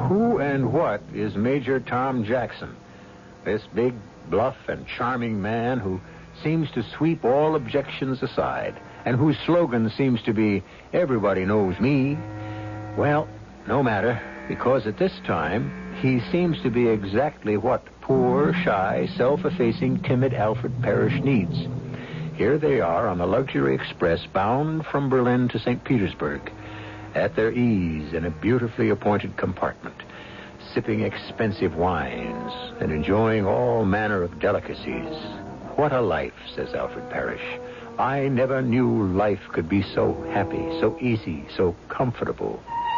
Who and what is Major Tom Jackson? This big, bluff, and charming man who seems to sweep all objections aside and whose slogan seems to be, "Everybody knows me." Well, no matter, because at this time, he seems to be exactly what poor, shy, self-effacing, timid Alfred Parrish needs. Here they are on the luxury express bound from Berlin to St. Petersburg, at their ease in a beautifully appointed compartment, sipping expensive wines and enjoying all manner of delicacies. What a life, says Alfred Parrish. I never knew life could be so happy, so easy, so comfortable.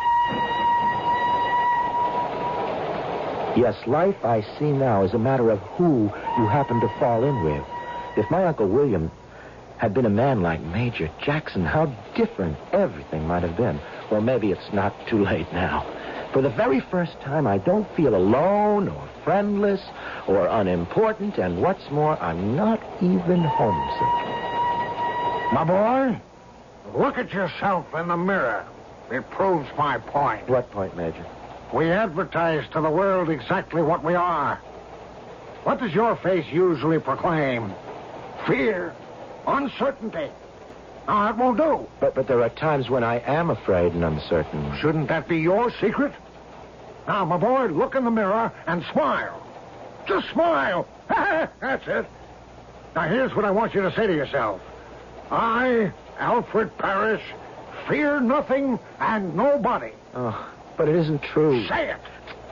Yes, life I see now is a matter of who you happen to fall in with. If my Uncle William had been a man like Major Jackson, how different everything might have been. Well, maybe it's not too late now. For the very first time, I don't feel alone or friendless or unimportant, and what's more, I'm not even homesick. My boy, look at yourself in the mirror. It proves my point. What point, Major? We advertise to the world exactly what we are. What does your face usually proclaim? Fear, uncertainty. Now, that won't do. But there are times when I am afraid and uncertain. Shouldn't that be your secret? Now, my boy, look in the mirror and smile. Just smile. That's it. Now, here's what I want you to say to yourself. I, Alfred Parrish, fear nothing and nobody. Oh, but it isn't true. Say it.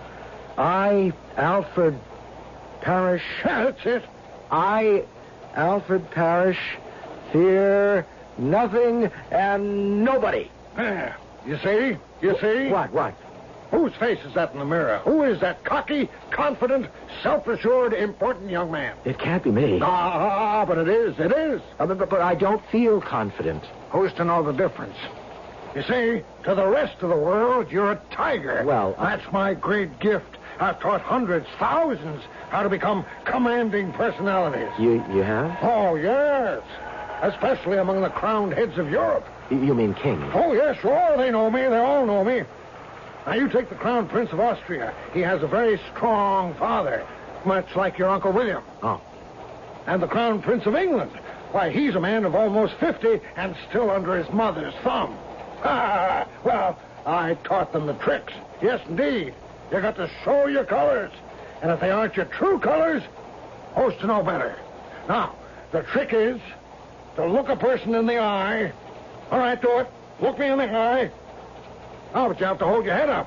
I, Alfred Parrish... That's it. I, Alfred Parrish, fear nothing and nobody. There. You see? You see? What? Whose face is that in the mirror? Who is that cocky, confident, self-assured, important young man? It can't be me. But it is. It is. But I don't feel confident. Who's to know the difference? You see, to the rest of the world, you're a tiger. Well, that's my great gift. I've taught hundreds, thousands, how to become commanding personalities. You have? Oh, yes. Especially among the crowned heads of Europe. You mean kings? Oh, yes, sure. They know me. They all know me. Now, you take the Crown Prince of Austria. He has a very strong father, much like your Uncle William. Oh. And the Crown Prince of England. Why, he's a man of almost 50 and still under his mother's thumb. Well, I taught them the tricks. Yes, indeed. You got to show your colors. And if they aren't your true colors, who's to know better? Now, the trick is to look a person in the eye. All right, do it. Look me in the eye. Oh, but you have to hold your head up.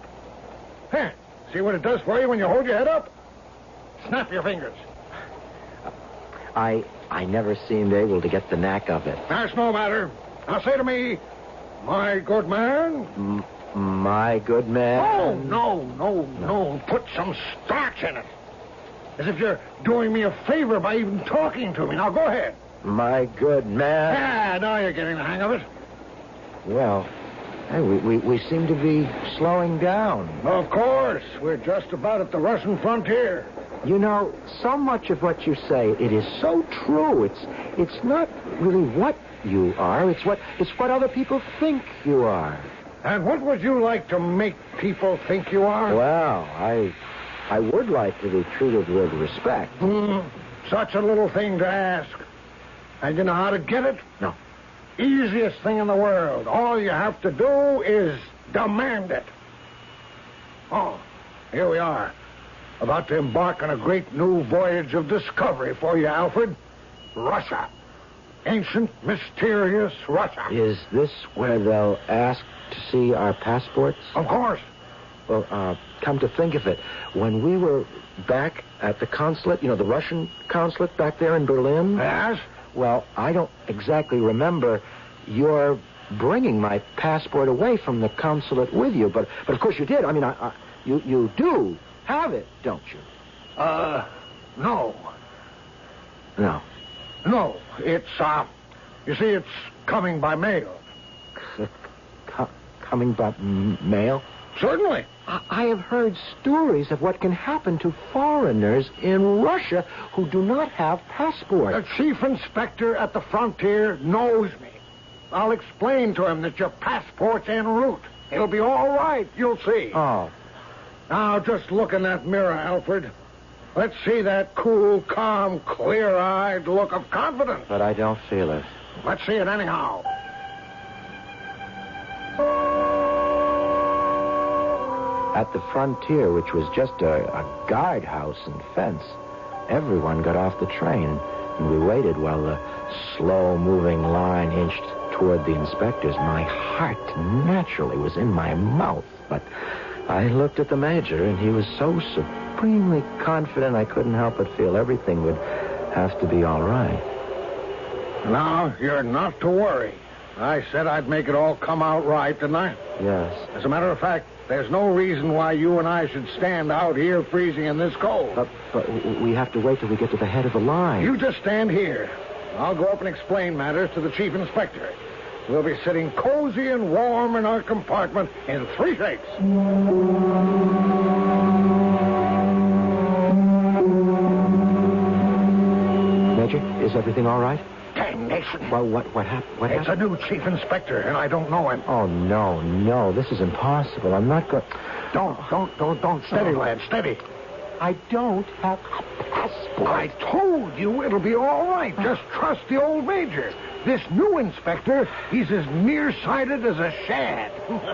See what it does for you when you hold your head up? Snap your fingers. I never seemed able to get the knack of it. That's no matter. Now say to me, my good man. My good man? Oh, no. Put some starch in it. As if you're doing me a favor by even talking to me. Now go ahead. My good man. Now you're getting the hang of it. Well, hey, we seem to be slowing down. Of course. We're just about at the Russian frontier. You know, so much of what you say, it is so true. It's not really what you are. It's what other people think you are. And what would you like to make people think you are? Well, I would like to be treated with respect. Such a little thing to ask. And you know how to get it? No. Easiest thing in the world. All you have to do is demand it. Oh, here we are. About to embark on a great new voyage of discovery for you, Alfred. Russia. Ancient, mysterious Russia. Is this where they'll ask to see our passports? Of course. Well, come to think of it, when we were back at the consulate, the Russian consulate back there in Berlin? Yes? Well, I don't exactly remember your bringing my passport away from the consulate with you, but of course you did. I mean, you do have it, don't you? No. No. No, it's, you see, it's coming by mail. Coming by mail? Certainly. I have heard stories of what can happen to foreigners in Russia who do not have passports. The chief inspector at the frontier knows me. I'll explain to him that your passport's en route. It'll be all right, you'll see. Oh. Now, just look in that mirror, Alfred. Let's see that cool, calm, clear-eyed look of confidence. But I don't feel it. Let's see it anyhow. At the frontier, which was just a guardhouse and fence, everyone got off the train, and we waited while the slow-moving line inched toward the inspectors. My heart naturally was in my mouth, but I looked at the major, and he was so supremely confident I couldn't help but feel everything would have to be all right. Now, you're not to worry. I said I'd make it all come out right, didn't I? Yes. As a matter of fact, there's no reason why you and I should stand out here freezing in this cold. But we have to wait till we get to the head of the line. You just stand here. I'll go up and explain matters to the chief inspector. We'll be sitting cozy and warm in our compartment in 3 shakes. Major, is everything all right? Damnation. Well, what happened? It's a new chief inspector, and I don't know him. Oh, no. This is impossible. I'm not going... Don't. Steady, lad, steady. I don't have a passport. I told you it'll be all right. Just trust the old major. This new inspector, he's as nearsighted as a shad.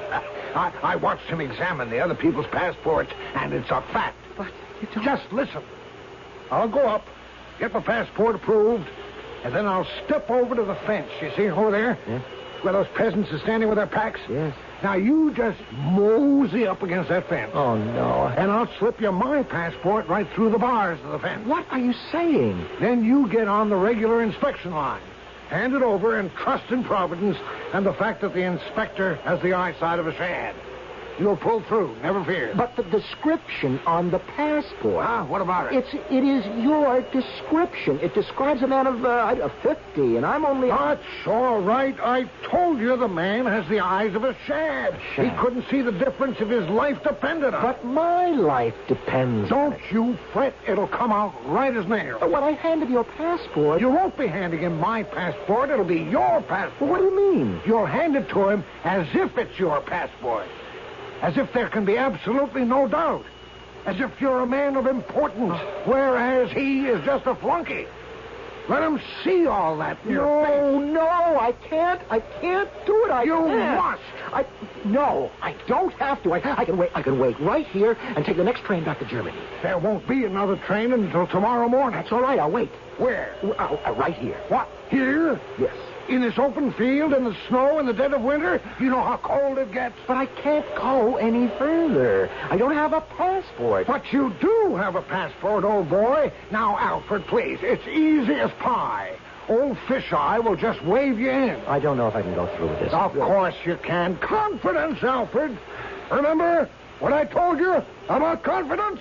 I watched him examine the other people's passports, and it's a fact. But you don't... Just listen. I'll go up, get my passport approved, and then I'll step over to the fence. You see over there? Yes. Where those peasants are standing with their packs? Yes. Now, you just mosey up against that fence. Oh, no. And I'll slip you my passport right through the bars of the fence. What are you saying? Then you get on the regular inspection line. Hand it over and trust in Providence and the fact that the inspector has the eyesight of a shad. You'll pull through, never fear. But the description on the passport... Ah, what about it? It is your description. It describes a man of 50, and I'm only... That's all right. I told you the man has the eyes of a shad. Shad. He couldn't see the difference if his life depended on it. But my life depends on Don't you fret. It'll come out right as nails. But when I hand him your passport... You won't be handing him my passport. It'll be your passport. Well, what do you mean? You'll hand it to him as if it's your passport. As if there can be absolutely no doubt. As if you're a man of importance, whereas he is just a flunky. Let him see all that in your face. No, I can't do it. You can't. must. No, I don't have to. I can wait right here and take the next train back to Germany. There won't be another train until tomorrow morning. That's all right, I'll wait. Where? Right here. What? Here? Yes. In this open field, in the snow, in the dead of winter? You know how cold it gets. But I can't go any further. I don't have a passport. But you do have a passport, old boy. Now, Alfred, please, it's easy as pie. Old Fisheye will just wave you in. I don't know if I can go through with this. Of course you can. Confidence, Alfred. Remember what I told you about confidence?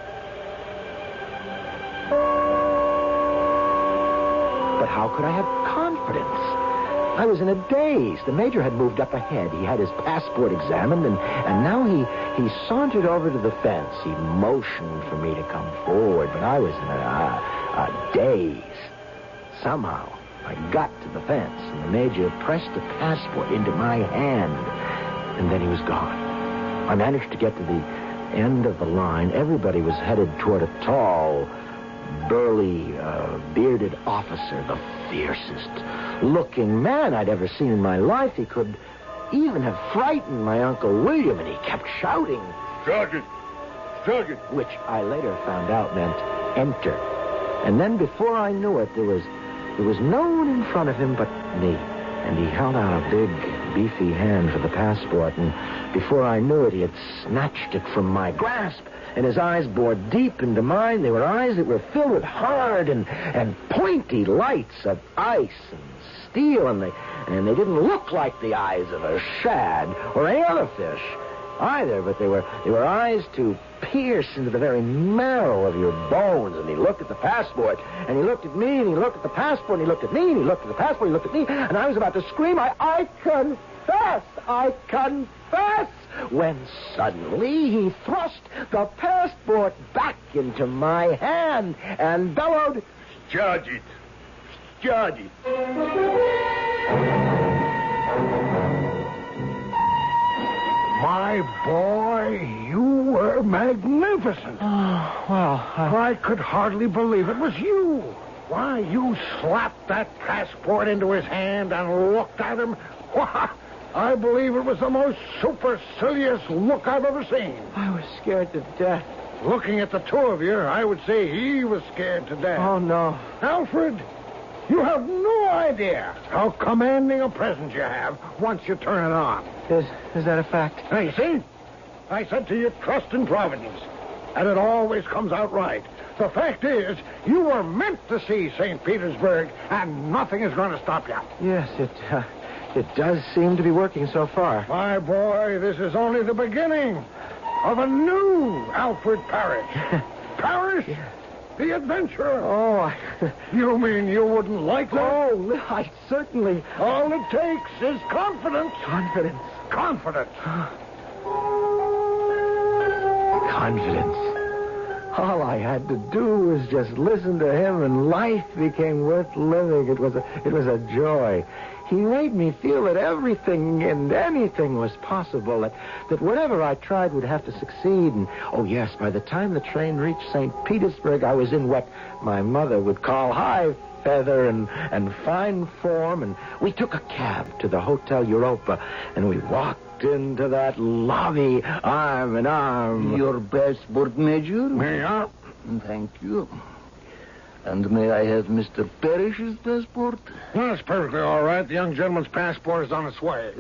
But how could I have confidence? I was in a daze. The major had moved up ahead. He had his passport examined, and now he sauntered over to the fence. He motioned for me to come forward, but I was in a daze. Somehow, I got to the fence, and the major pressed the passport into my hand, and then he was gone. I managed to get to the end of the line. Everybody was headed toward a tall, burly, bearded officer, the fiercest-looking man I'd ever seen in my life. He could even have frightened my Uncle William, and he kept shouting, Sergeant! Sergeant! Which I later found out meant enter. And then before I knew it, there was no one in front of him but me. And he held out a big, beefy hand for the passport, and before I knew it, he had snatched it from my grasp, and his eyes bored deep into mine. They were eyes that were filled with hard and pointy lights of ice and steel, and they didn't look like the eyes of a shad or any other fish either, but they were eyes to pierce into the very marrow of your bones. And he looked at the passport, and he looked at me, and he looked at the passport, and he looked at me, and he looked at the passport, and he looked at me, and I was about to scream, I confess, when suddenly he thrust the passport back into my hand and bellowed, Judge it! My boy, you were magnificent. Oh, well, I could hardly believe it was you. Why, you slapped that passport into his hand and looked at him. Why, I believe it was the most supercilious look I've ever seen. I was scared to death. Looking at the two of you, I would say he was scared to death. Oh, no. Alfred, you have no idea how commanding a presence you have once you turn it on. Is that a fact? Now, you see? I said to you, trust in Providence. And it always comes out right. The fact is, you were meant to see St. Petersburg, and nothing is going to stop you. Yes, it does seem to be working so far. My boy, this is only the beginning of a new Alfred Parrish. Parrish? Yeah. The adventurer. Oh, You mean you wouldn't like that? Oh, I certainly... All it takes is confidence. Confidence. Confidence. Confidence. All I had to do was just listen to him, and life became worth living. It was a joy. He made me feel that everything and anything was possible, that whatever I tried would have to succeed. And, oh, yes, by the time the train reached St. Petersburg, I was in what my mother would call high feather and fine form. And we took a cab to the Hotel Europa, and we walked into that lobby arm in arm. Your passport, Major? May I? Thank you. And may I have Mr. Parrish's passport? That's perfectly all right. The young gentleman's passport is on its way.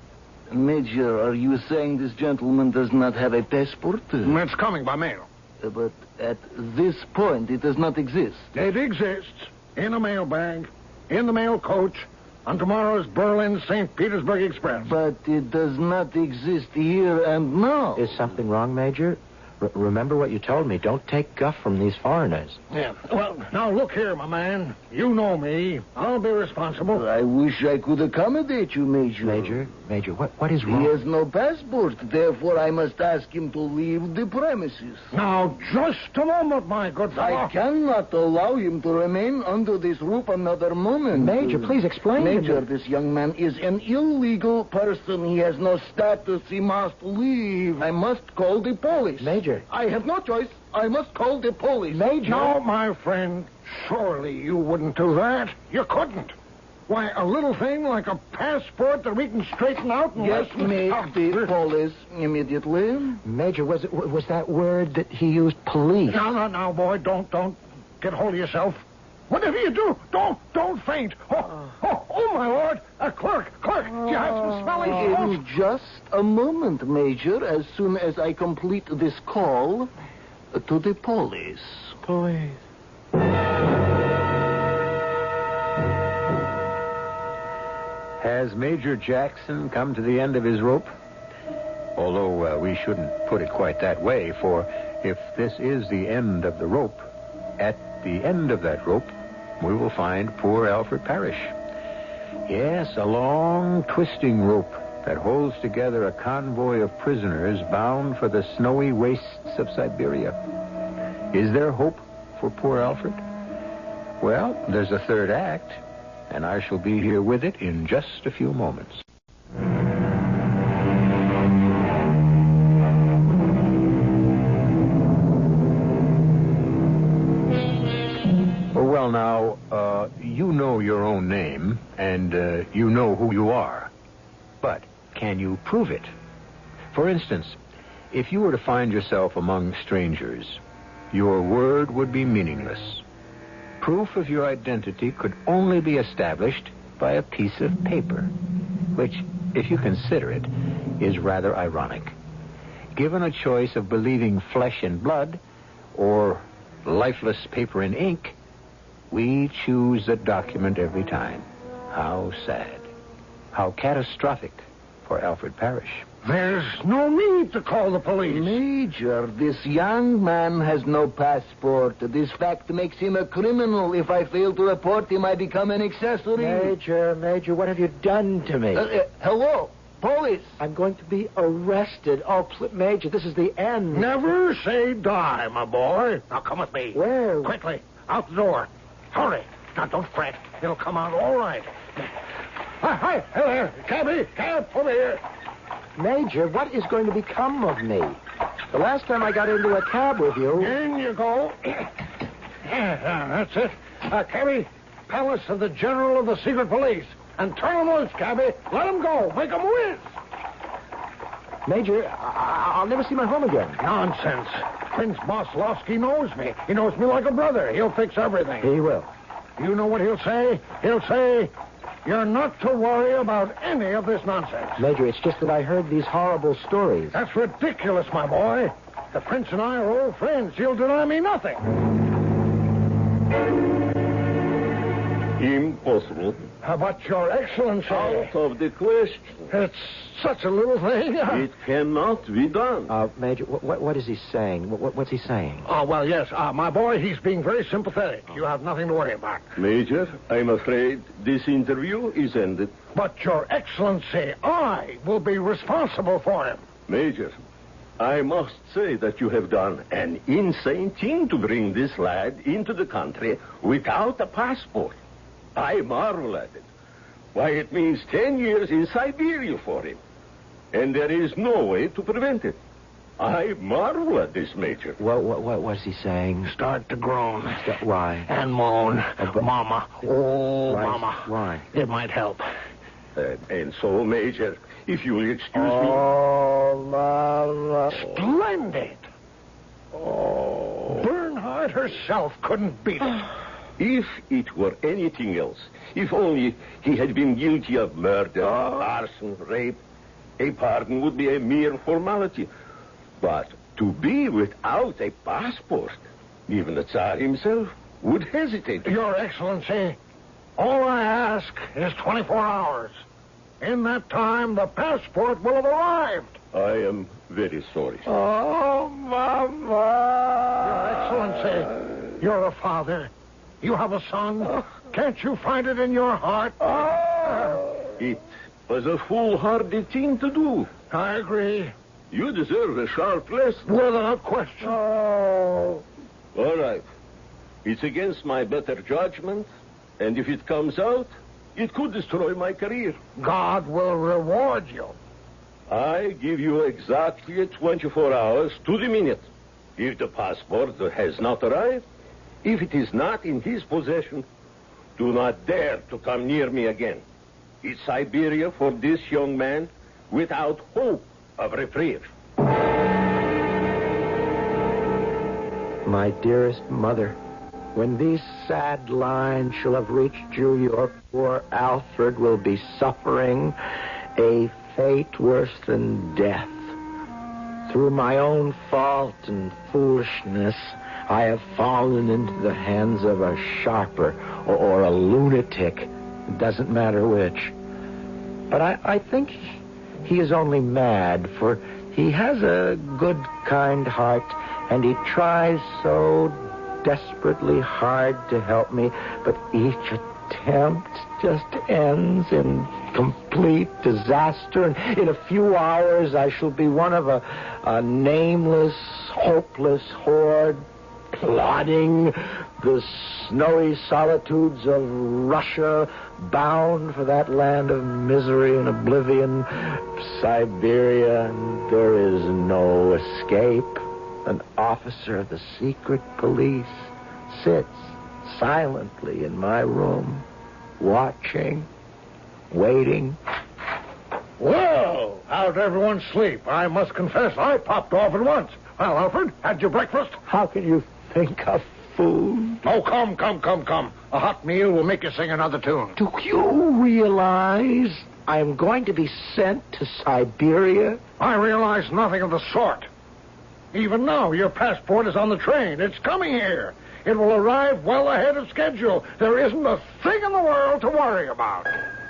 Major, are you saying this gentleman does not have a passport? It's coming by mail. But at this point, it does not exist. It exists in a mail bag, in the mail coach, on tomorrow's Berlin-St. Petersburg Express. But it does not exist here and now. Is something wrong, Major? Remember what you told me. Don't take guff from these foreigners. Yeah. Well, now look here, my man. You know me. I'll be responsible. I wish I could accommodate you, Major. Major, what is He wrong? has no passport. Therefore, I must ask him to leave the premises. Now, just a moment, my good fellow. I cannot allow him to remain under this roof another moment. Major, please explain to Major, me. this young man is an illegal person. He has no status. He must leave. I must call the police. Major. I have no choice. I must call the police. Major. No, my friend. Surely you wouldn't do that. You couldn't. Why, a little thing like a passport that we can straighten out and Get me the police immediately. Major, was that word that he used, police? No, boy. Don't get hold of yourself. Whatever you do, don't faint. Oh, my lord. Clerk, do you have some smelling salts? In just a moment, Major, as soon as I complete this call to the police. Police. Has Major Jackson come to the end of his rope? Although we shouldn't put it quite that way, for if this is the end of the rope, at the end of that rope, we will find poor Alfred Parrish. Yes, a long, twisting rope that holds together a convoy of prisoners bound for the snowy wastes of Siberia. Is there hope for poor Alfred? Well, there's a third act, and I shall be here with it in just a few moments. Well, now, you know your own name, and you know who you are. But can you prove it? For instance, if you were to find yourself among strangers, your word would be meaningless. Proof of your identity could only be established by a piece of paper, which, if you consider it, is rather ironic. Given a choice of believing flesh and blood or lifeless paper and ink, we choose a document every time. How sad. How catastrophic for Alfred Parrish. There's no need to call the police. Major, this young man has no passport. This fact makes him a criminal. If I fail to report him, I become an accessory. Major, what have you done to me? Hello, police. I'm going to be arrested. Oh, Major, this is the end. Never say die, my boy. Now come with me. Where? Quickly, out the door. Hurry. Now don't fret. It'll come out all right. Hi there. Cab, over here. Major, what is going to become of me? The last time I got into a cab with you... In you go. That's it. Cabby, Palace of the General of the Secret Police. And turn them loose, Cabby. Let them go. Make them whiz. Major, I'll never see my home again. Nonsense. Prince Boslowski knows me. He knows me like a brother. He'll fix everything. He will. You know what he'll say? He'll say, you're not to worry about any of this nonsense. Major, it's just that I heard these horrible stories. That's ridiculous, my boy. The prince and I are old friends. He'll deny me nothing. Impossible. But, Your Excellency... Out of the question. It's such a little thing. It cannot be done. Major, what is he saying? What's he saying? Oh, well, yes. My boy, he's being very sympathetic. You have nothing to worry about. Major, I'm afraid this interview is ended. But, Your Excellency, I will be responsible for him. Major, I must say that you have done an insane thing to bring this lad into the country without a passport. I marvel at it. Why, it means 10 years in Siberia for him. And there is no way to prevent it. I marvel at this, Major. What's he saying? Start to groan. Why? And moan. Mama. Oh, Right. Mama. Why? It might help. And so, Major, if you'll excuse me... Oh, Mama. Splendid. Oh. Bernhardt herself couldn't beat it. If it were anything else, if only he had been guilty of murder, arson, rape, a pardon would be a mere formality. But to be without a passport, even the Tsar himself would hesitate. Your Excellency, all I ask is 24 hours. In that time, the passport will have arrived. I am very sorry. Oh, Mama. Your Excellency, you're a father. You have a son. Can't you find it in your heart? It was a foolhardy thing to do. I agree. You deserve a sharp lesson. Without question. All right. It's against my better judgment, and if it comes out, it could destroy my career. God will reward you. I give you exactly 24 hours to the minute. If the passport has not arrived, if it is not in his possession, do not dare to come near me again. It's Siberia for this young man without hope of reprieve. My dearest mother, when these sad lines shall have reached you, your poor Alfred will be suffering a fate worse than death. Through my own fault and foolishness, I have fallen into the hands of a sharper or a lunatic. It doesn't matter which. But I think he is only mad, for he has a good, kind heart, and he tries so desperately hard to help me, but each attempt just ends in complete disaster, and in a few hours I shall be one of a nameless, hopeless horde plodding the snowy solitudes of Russia, bound for that land of misery and oblivion, Siberia, and there is no escape. An officer of the secret police sits silently in my room, watching, waiting. Well, how'd everyone sleep? I must confess, I popped off at once. Well, Alfred, had your breakfast? How can you think of food? Oh, come. A hot meal will make you sing another tune. Do you realize I am going to be sent to Siberia? I realize nothing of the sort. Even now, your passport is on the train. It's coming here. It will arrive well ahead of schedule. There isn't a thing in the world to worry about.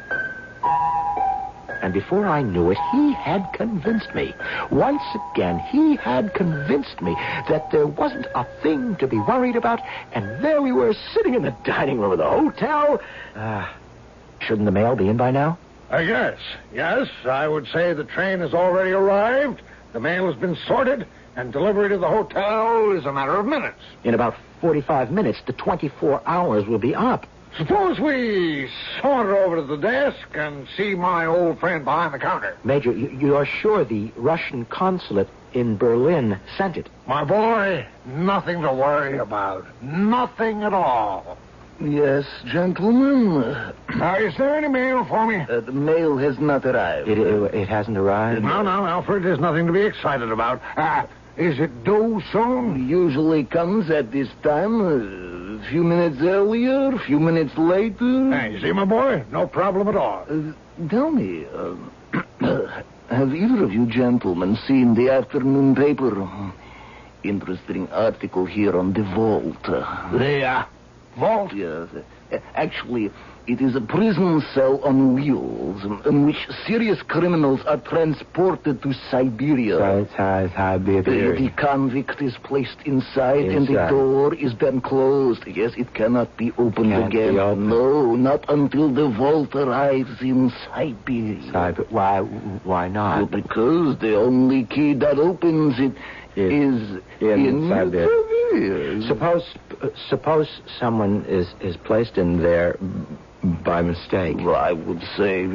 And before I knew it, he had convinced me. Once again, he had convinced me that there wasn't a thing to be worried about, and there we were sitting in the dining room of the hotel. Shouldn't the mail be in by now? Yes, I would say the train has already arrived. The mail has been sorted, and delivery to the hotel is a matter of minutes. In about 45 minutes, the 24 hours will be up. Suppose we saunter over to the desk and see my old friend behind the counter. Major, you're sure the Russian consulate in Berlin sent it. My boy, nothing to worry about. Nothing at all. Yes, gentlemen. Is there any mail for me? The mail has not arrived. It hasn't arrived? No, Alfred, there's nothing to be excited about. Is it due soon? Usually comes at this time. A few minutes earlier, a few minutes later. Hey, you see, my boy? No problem at all. Tell me, have either of you gentlemen seen the afternoon paper? Interesting article here on the vault. The vault? Yes. Actually, it is a prison cell on wheels in which serious criminals are transported to Siberia. Siberia. The convict is placed inside, and the door is then closed. Yes, it cannot be opened again. No, not until the vault arrives in Siberia. Why not? Well, because the only key that opens it is in Siberia. Suppose someone is placed in there by mistake. Well, I would say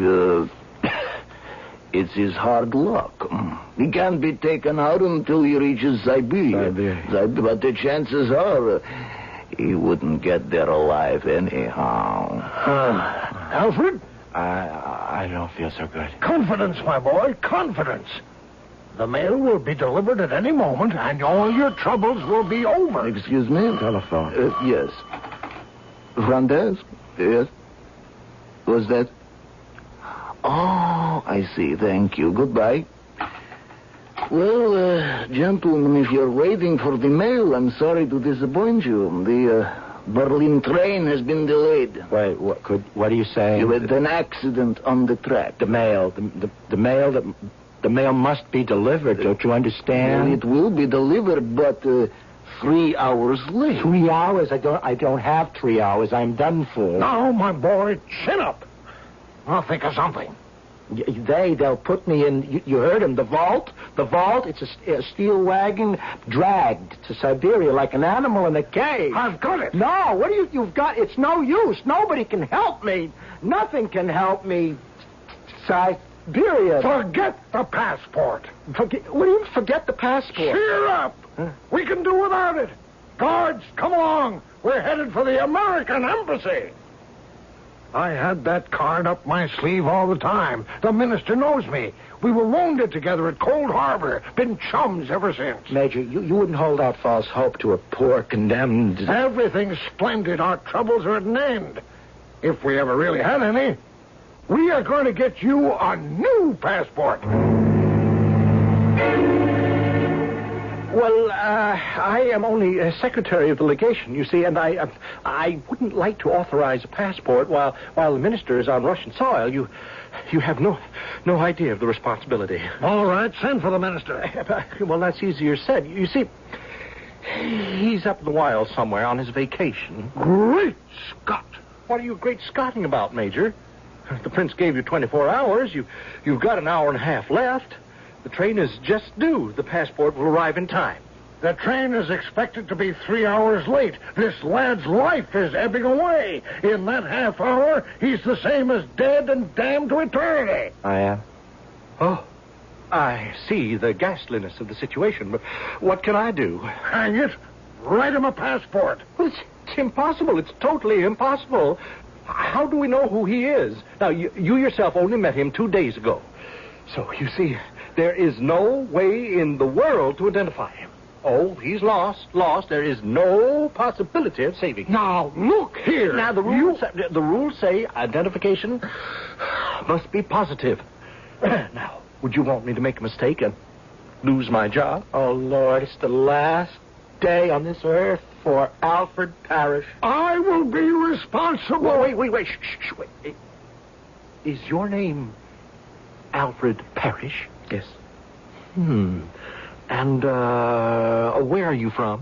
it's his hard luck. He can't be taken out until he reaches Siberia. But the chances are he wouldn't get there alive anyhow. Alfred? I don't feel so good. Confidence, my boy, confidence. The mail will be delivered at any moment, and all your troubles will be over. Excuse me? Telephone. Yes. Front desk? Yes. What's that? Oh, I see. Thank you. Goodbye. Well, gentlemen, if you're waiting for the mail, I'm sorry to disappoint you. The Berlin train has been delayed. Wait, what are you saying? You had an accident on the track. The mail. The mail must be delivered. Don't you understand? Well, it will be delivered, but 3 hours late. 3 hours? I don't have 3 hours. I'm done for. No, my boy, chin up. I'll think of something. They'll put me in. You heard him. The vault. It's a steel wagon dragged to Siberia like an animal in a cage. I've got it. No, what do you've got? It's no use. Nobody can help me. Nothing can help me. Siberia. Forget the passport. What do you forget the passport? Cheer up. Huh? We can do without it. Guards, come along. We're headed for the American embassy. I had that card up my sleeve all the time. The minister knows me. We were wounded together at Cold Harbor. Been chums ever since. Major, you wouldn't hold out false hope to a poor condemned... Everything's splendid. Our troubles are at an end. If we ever really had any, we are going to get you a new passport. Well, I am only secretary of the legation, you see, and I wouldn't like to authorize a passport while the minister is on Russian soil. You have no idea of the responsibility. All right, send for the minister. Well, that's easier said. You see, he's up in the wilds somewhere on his vacation. Great Scott! What are you great Scotting about, Major? The prince gave you 24 hours. You've got an hour and a half left. The train is just due. The passport will arrive in time. The train is expected to be 3 hours late. This lad's life is ebbing away. In that half hour, he's the same as dead and damned to eternity. I am? Oh, I see the ghastliness of the situation, but what can I do? Hang it. Write him a passport. Well, it's impossible. It's totally impossible. How do we know who he is? Now, you yourself only met him 2 days ago. So, you see, there is no way in the world to identify him. Oh, he's lost. There is no possibility of saving him. Now, look here. Now, the rules say identification must be positive. Now, would you want me to make a mistake and lose my job? Oh, Lord, it's the last day on this earth for Alfred Parrish. I will be responsible. Well, wait. Shh, wait. Is your name Alfred Parrish? Yes. And, where are you from?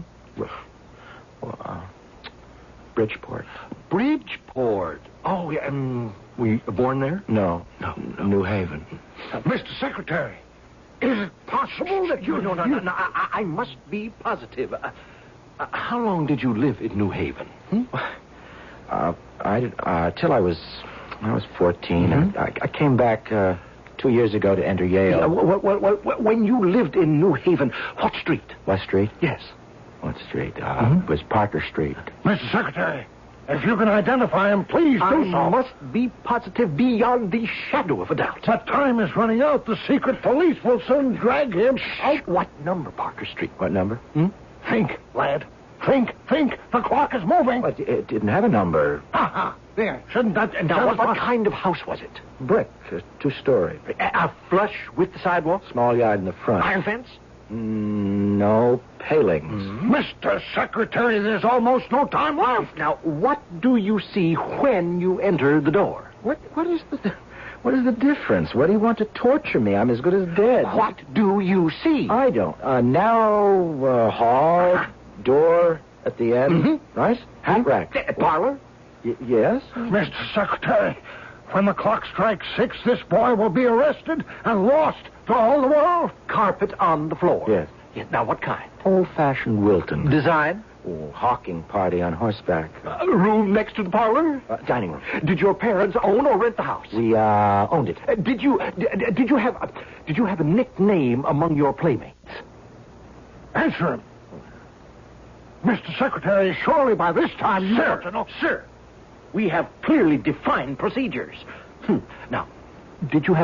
Bridgeport. Bridgeport. Oh, yeah, were you born there? No. New Haven. Mr. Secretary, is it possible that you... No, I must be positive. How long did you live in New Haven? I did, till I was 14. I came back, 2 years ago to enter Yale. When you lived in New Haven, what street? West Street? Yes. What street? It was Parker Street. Mr. Secretary, if you can identify him, please do so. I must be positive beyond the shadow of a doubt. But time is running out. The secret police will soon drag him out. What number, Parker Street? What number? Think, lad. Think. The clock is moving. But it didn't have a number. There. Shouldn't that... Now, what kind of house was it? Brick, 2-story. A flush with the sidewalk? Small yard in the front. Iron fence? No palings. Mr. Secretary, there's almost no time left. Now, what do you see when you enter the door? What is the difference? What do you want to torture me? I'm as good as dead. What do you see? I don't. Narrow hall, door at the end, right? Hat rack. Parlor? Yes. Mr. Secretary, when the clock strikes 6, this boy will be arrested and lost to all the world. Carpet on the floor. Yes. Now, what kind? Old-fashioned Wilton. Design? Hawking party on horseback. Room next to the parlor? Dining room. Did your parents own or rent the house? We owned it. Did you have a nickname among your playmates? Answer him. Mr. Secretary, surely by this time you ought to know. Sir, we have clearly defined procedures. Now, did you have